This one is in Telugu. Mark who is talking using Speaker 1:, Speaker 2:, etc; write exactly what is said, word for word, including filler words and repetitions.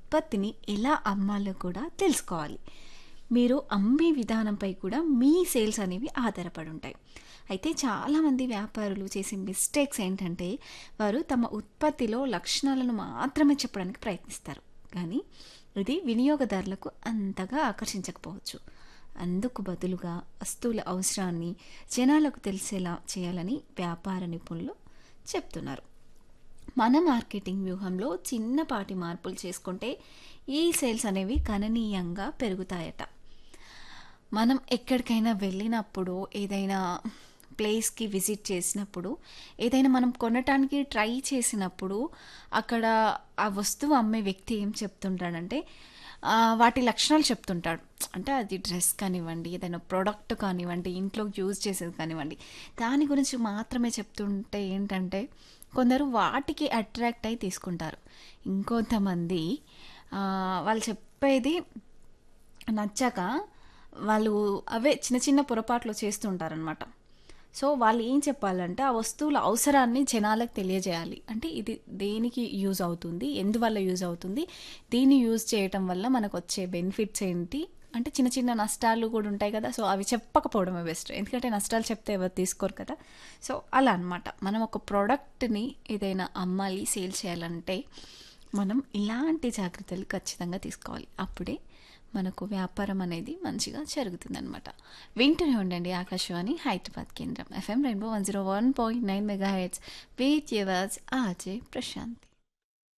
Speaker 1: ఉత్పత్తిని ఎలా అమ్మాలో కూడా తెలుసుకోవాలి. మీరు అమ్మే విధానంపై కూడా మీ సేల్స్ అనేవి ఆధారపడి ఉంటాయి. అయితే చాలామంది వ్యాపారులు చేసే మిస్టేక్స్ ఏంటంటే, వారు తమ ఉత్పత్తిలో లక్షణాలను మాత్రమే చెప్పడానికి ప్రయత్నిస్తారు. కానీ ఇది వినియోగదారులకు అంతగా ఆకర్షించకపోవచ్చు. అందుకు బదులుగా వస్తువుల అవసరాన్ని జనాలకు తెలిసేలా చేయాలని వ్యాపార నిపుణులు చెప్తున్నారు. మన మార్కెటింగ్ వ్యూహంలో చిన్నపాటి మార్పులు చేసుకుంటే ఈ సేల్స్ అనేవి గణనీయంగా పెరుగుతాయట. మనం ఎక్కడికైనా వెళ్ళినప్పుడు, ఏదైనా ప్లేస్‌కి విజిట్ చేసినప్పుడు, ఏదైనా మనం కొనటానికి ట్రై చేసినప్పుడు, అక్కడ ఆ వస్తువు అమ్మే వ్యక్తి ఏం చెప్తుంటాడంటే, ఆహ్, వాటి లక్షణాలు చెప్తుంటాడు. అంటే అది డ్రెస్ కానివ్వండి, ఏదైనా ప్రొడక్ట్ కానివ్వండి, ఇంట్లో యూజ్ చేసేది కానివ్వండి, దాని గురించి మాత్రమే చెప్తుంటే ఏంటంటే, కొందరు వాటికి అట్రాక్ట్ అయ్యి తీసుకుంటారు. ఇంకొంతమంది ఆహ్, వాళ్ళు చెప్పేది నచ్చక వాళ్ళు అవే చిన్న చిన్న పొరపాట్లు చేస్తూ ఉంటారనమాట. సో, వాళ్ళు ఏం చెప్పాలంటే, ఆ వస్తువుల అవసరాన్ని జనాలకు తెలియజేయాలి. అంటే ఇది దేనికి యూజ్ అవుతుంది? ఎందువల్ల యూజ్ అవుతుంది? దీన్ని యూజ్ చేయటం వల్ల మనకొచ్చే బెనిఫిట్స్ ఏంటి? అంటే చిన్న చిన్న నష్టాలు కూడా ఉంటాయి కదా! సో, అవి చెప్పకపోవడమే బెస్ట్. ఎందుకంటే నష్టాలు చెప్తే ఎవరు తీసుకోరు కదా! సో, అలా అనమాట. మనం ఒక ప్రొడక్ట్‌ని ఏదైనా అమ్మాలి, సేల్ చేయాలంటే మనం ఇలాంటి జాగ్రత్తలు ఖచ్చితంగా తీసుకోవాలి. అప్పుడే మనకు వ్యాపారం అనేది మంచిగా జరుగుతుందనమాట. వింటూనే ఉండండి ఆకాశవాణి హైదరాబాద్ కేంద్రం. FM rainbow one zero one point nine megahertz with yours RJ Prashanti.